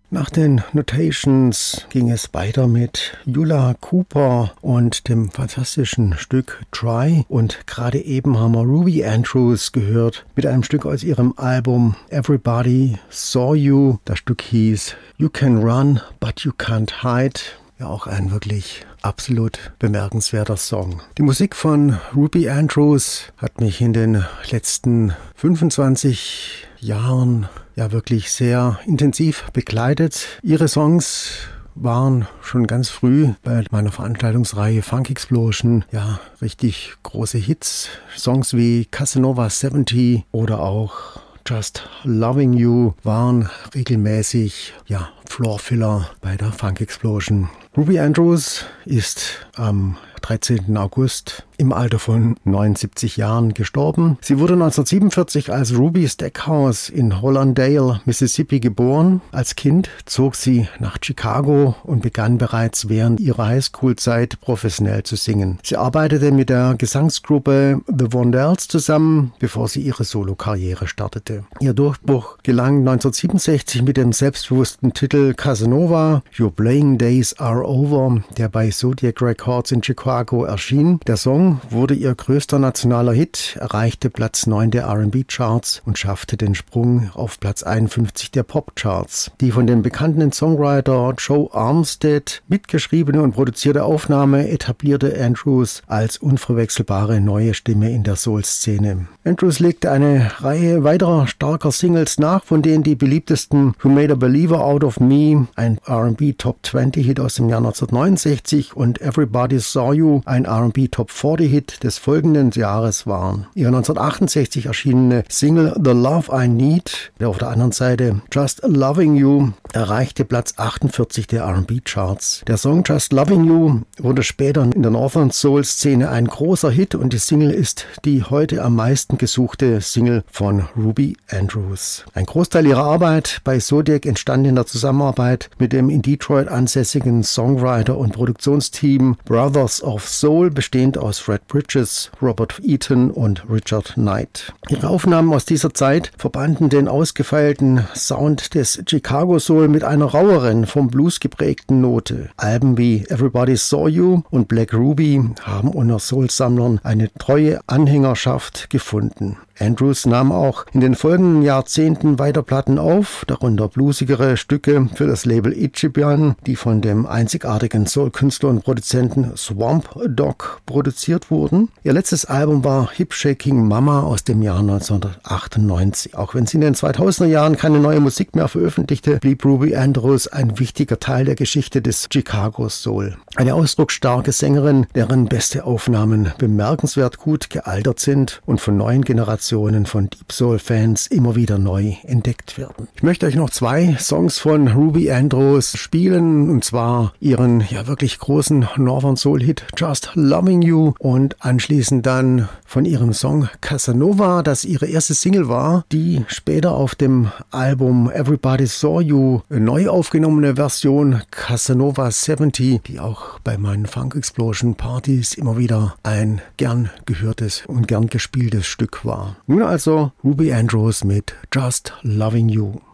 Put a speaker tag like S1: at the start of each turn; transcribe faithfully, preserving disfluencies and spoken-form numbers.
S1: Nach den Notations ging es weiter mit Ula Cooper und dem fantastischen Stück Try. Und gerade eben haben wir Ruby Andrews gehört mit einem Stück aus ihrem Album Everybody Saw You. Das Stück hieß You Can Run, But You Can't Hide. Ja, auch ein wirklich absolut bemerkenswerter Song. Die Musik von Ruby Andrews hat mich in den letzten fünfundzwanzig Jahren ja wirklich sehr intensiv begleitet. Ihre Songs waren schon ganz früh bei meiner Veranstaltungsreihe Funk Explosion ja richtig große Hits. Songs wie Casanova siebzig oder auch Just Loving You waren regelmäßig ja, Floorfiller bei der Funk Explosion. Ruby Andrews ist am dreizehnten August im Alter von neunundsiebzig Jahren gestorben. Sie wurde neunzehnhundertsiebenundvierzig als Ruby Stackhouse in Hollandale, Mississippi geboren. Als Kind zog sie nach Chicago und begann bereits während ihrer Highschool-Zeit professionell zu singen. Sie arbeitete mit der Gesangsgruppe The Vondells zusammen, bevor sie ihre Solokarriere startete. Ihr Durchbruch gelang neunzehnhundertsiebenundsechzig mit dem selbstbewussten Titel Casanova, Your Playing Days Are Over, der bei Zodiac Records in Chicago erschien. Der Song wurde ihr größter nationaler Hit, erreichte Platz neun der R and B-Charts und schaffte den Sprung auf Platz einundfünfzig der Pop-Charts. Die von dem bekannten Songwriter Joe Armstead mitgeschriebene und produzierte Aufnahme etablierte Andrews als unverwechselbare neue Stimme in der Soul-Szene. Andrews legte eine Reihe weiterer starker Singles nach, von denen die beliebtesten Who Made a Believer Out of Me, ein R and B Top zwanzig Hit aus dem Jahr neunzehnhundertneunundsechzig, und Everybody Saw You, ein R and B Top vierzig Hit des folgenden Jahres waren. Ihre neunzehnhundertachtunddsechzig erschienene Single The Love I Need, der auf der anderen Seite Just Loving You, erreichte Platz achtundvierzig der R and B-Charts. Der Song Just Loving You wurde später in der Northern Soul-Szene ein großer Hit und die Single ist die heute am meisten gesuchte Single von Ruby Andrews. Ein Großteil ihrer Arbeit bei Zodiac entstand in der Zusammenarbeit mit dem in Detroit ansässigen Songwriter und Produktionsteam Brothers of Soul, bestehend aus Fred Bridges, Robert Eaton und Richard Knight. Ihre Aufnahmen aus dieser Zeit verbanden den ausgefeilten Sound des Chicago Soul mit einer raueren, vom Blues geprägten Note. Alben wie Everybody Saw You und Black Ruby haben unter Soul-Sammlern eine treue Anhängerschaft gefunden. Andrews nahm auch in den folgenden Jahrzehnten weiter Platten auf, darunter bluesigere Stücke für das Label Ichiban, die von dem einzigartigen Soul-Künstler und Produzenten Swamp Dogg produziert wurden. Ihr letztes Album war Hip Shaking Mama aus dem Jahr neunzehnhundertachtundneunzig. Auch wenn sie in den zweitausender Jahren keine neue Musik mehr veröffentlichte, blieb Ruby Andrews ein wichtiger Teil der Geschichte des Chicago Soul. Eine ausdrucksstarke Sängerin, deren beste Aufnahmen bemerkenswert gut gealtert sind und von neuen Generationen von Deep Soul-Fans immer wieder neu entdeckt werden. Ich möchte euch noch zwei Songs von Ruby Andrews spielen, und zwar ihren ja wirklich großen Northern Soul-Hit Just Loving You und anschließend dann von ihrem Song Casanova, das ihre erste Single war, die später auf dem Album Everybody Saw You neu aufgenommene Version Casanova siebzig, die auch bei meinen Funk Explosion Partys immer wieder ein gern gehörtes und gern gespieltes Stück war. Nun also Ruby Andrews mit Just Loving You.